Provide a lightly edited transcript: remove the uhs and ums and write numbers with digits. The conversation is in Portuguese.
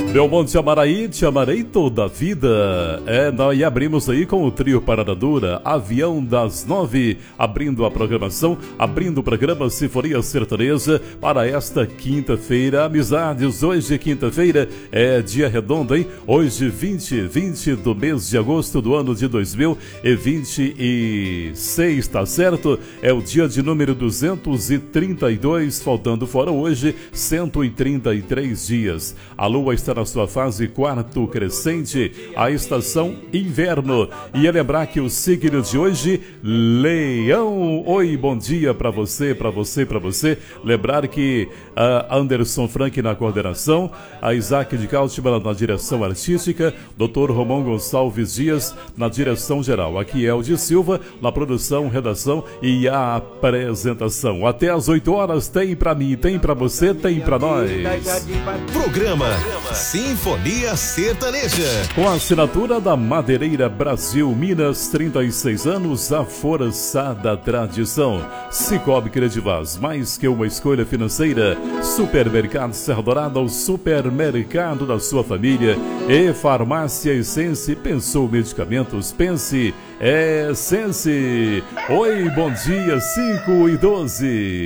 Belmonte Amaraí, te amarei toda a vida. E abrimos aí com o trio Parada Dura, Avião das 9, abrindo a programação, abrindo o programa Sinfonia Sertaneja para esta quinta-feira. Amizades, hoje quinta-feira é dia redondo, hein? Hoje 20 do mês de agosto do ano de 2026, tá certo? É o dia de número 232, faltando fora hoje 133 dias. A lua está na sua fase quarto crescente, a estação inverno. E é lembrar que o signo de hoje, Leão. Oi, bom dia para você, para você, para você. Lembrar que Anderson Frank na coordenação, a Isaac de Cáltima na direção artística, Dr. Romão Gonçalves Dias na direção geral. Aqui é o de Silva na produção, redação e a apresentação. Até às 8 horas tem para mim, tem para você, tem para nós. Programa Sinfonia Sertaneja. Com a assinatura da Madeireira Brasil Minas, 36 anos, a forçada tradição. Cicobi Credivaz, mais que uma escolha financeira. Supermercado Serra Dourada, o supermercado da sua família. E Farmácia Essence, pensou medicamentos, pense Essence. Oi, bom dia, 5:12.